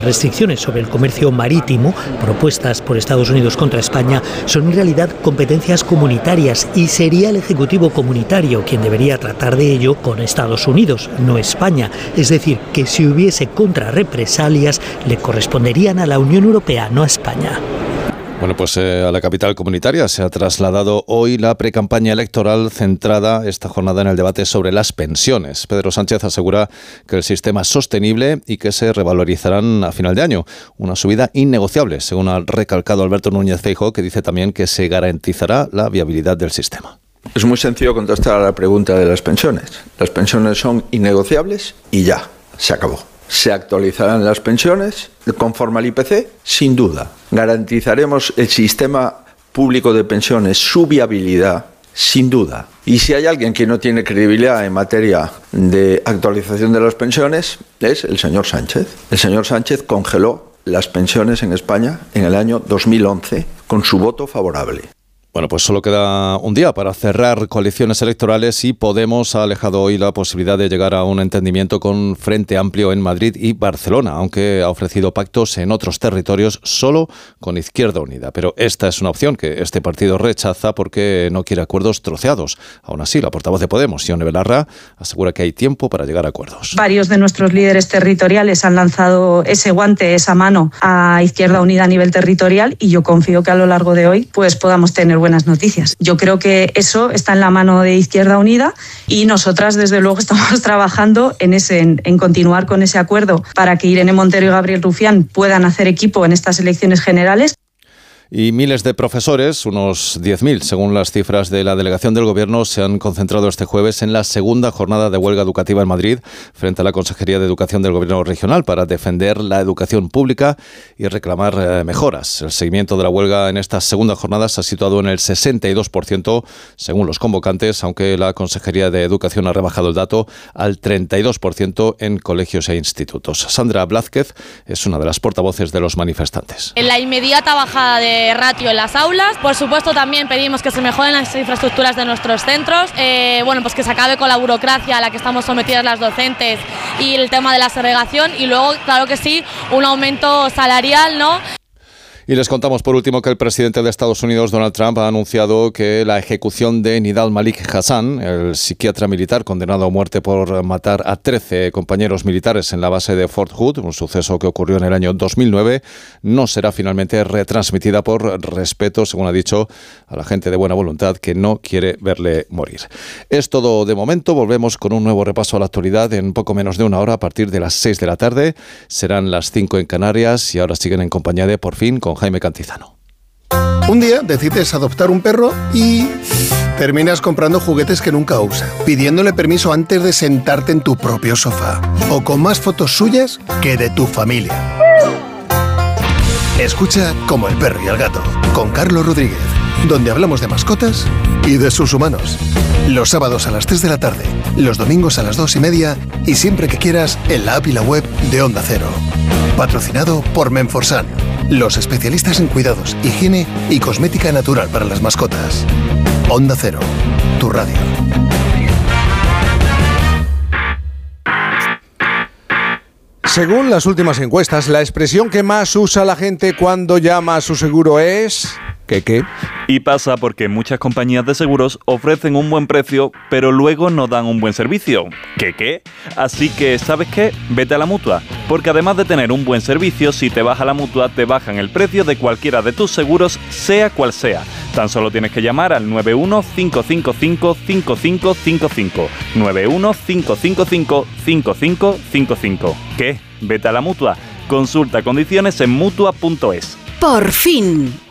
Restricciones sobre el comercio marítimo propuestas por Estados Unidos contra España son en realidad competencias comunitarias y sería el Ejecutivo comunitario quien debería tratar de ello con Estados Unidos, no España. Es decir, que si hubiese contrarrepresalias le corresponderían a la Unión Europea, no a España. Bueno, pues a la capital comunitaria se ha trasladado hoy la precampaña electoral centrada esta jornada en el debate sobre las pensiones. Pedro Sánchez asegura que el sistema es sostenible y que se revalorizarán a final de año. Una subida innegociable, según ha recalcado Alberto Núñez Feijóo, que dice también que se garantizará la viabilidad del sistema. Es muy sencillo contestar a la pregunta de las pensiones. Las pensiones son innegociables y ya, se acabó. ¿Se actualizarán las pensiones conforme al IPC? Sin duda. ¿Garantizaremos el sistema público de pensiones, su viabilidad? Sin duda. Y si hay alguien que no tiene credibilidad en materia de actualización de las pensiones, es el señor Sánchez. El señor Sánchez congeló las pensiones en España en el año 2011 con su voto favorable. Bueno, pues solo queda un día para cerrar coaliciones electorales y Podemos ha alejado hoy la posibilidad de llegar a un entendimiento con Frente Amplio en Madrid y Barcelona, aunque ha ofrecido pactos en otros territorios solo con Izquierda Unida. Pero esta es una opción que este partido rechaza porque no quiere acuerdos troceados. Aún así, la portavoz de Podemos, Ione Belarra, asegura que hay tiempo para llegar a acuerdos. Varios de nuestros líderes territoriales han lanzado ese guante, esa mano a Izquierda Unida a nivel territorial y yo confío que a lo largo de hoy pues podamos tener buenas noticias. Yo creo que eso está en la mano de Izquierda Unida y nosotras desde luego estamos trabajando en continuar con ese acuerdo para que Irene Montero y Gabriel Rufián puedan hacer equipo en estas elecciones generales. Y miles de profesores, unos 10.000 según las cifras de la delegación del Gobierno, se han concentrado este jueves en la segunda jornada de huelga educativa en Madrid frente a la Consejería de Educación del Gobierno regional para defender la educación pública y reclamar mejoras. El seguimiento de la huelga en estas segundas jornadas se ha situado en el 62% según los convocantes, aunque la Consejería de Educación ha rebajado el dato al 32% en colegios e institutos. Sandra Blázquez es una de las portavoces de los manifestantes. En la inmediata bajada de ratio en las aulas. Por supuesto, también pedimos que se mejoren las infraestructuras de nuestros centros, pues que se acabe con la burocracia a la que estamos sometidas las docentes y el tema de la segregación y luego, claro que sí, un aumento salarial, ¿no? Y les contamos por último que el presidente de Estados Unidos, Donald Trump, ha anunciado que la ejecución de Nidal Malik Hasan, el psiquiatra militar condenado a muerte por matar a 13 compañeros militares en la base de Fort Hood, un suceso que ocurrió en el año 2009, no será finalmente retransmitida por respeto, según ha dicho, a la gente de buena voluntad que no quiere verle morir. Es todo de momento. Volvemos con un nuevo repaso a la actualidad en poco menos de una hora a partir de las 6 de la tarde. Serán las 5 en Canarias y ahora siguen en compañía de Por Fin con Jaime Cantizano. Un día decides adoptar un perro y terminas comprando juguetes que nunca usa, pidiéndole permiso antes de sentarte en tu propio sofá o con más fotos suyas que de tu familia. Escucha Como el perro y el gato, con Carlos Rodríguez, donde hablamos de mascotas y de sus humanos. Los sábados a las 3 de la tarde, los domingos a las 2:30 y siempre que quieras en la app y la web de Onda Cero. Patrocinado por Menforsan, los especialistas en cuidados, higiene y cosmética natural para las mascotas. Onda Cero, tu radio. Según las últimas encuestas, la expresión que más usa la gente cuando llama a su seguro es... ¿Qué? Y pasa porque muchas compañías de seguros ofrecen un buen precio, pero luego no dan un buen servicio. ¿Qué? Así que, ¿sabes qué? Vete a la Mutua. Porque además de tener un buen servicio, si te vas a la Mutua, te bajan el precio de cualquiera de tus seguros, sea cual sea. Tan solo tienes que llamar al 91-555-5555. 91-555-5555. ¿Qué? Vete a la Mutua. Consulta condiciones en Mutua.es. Por fin.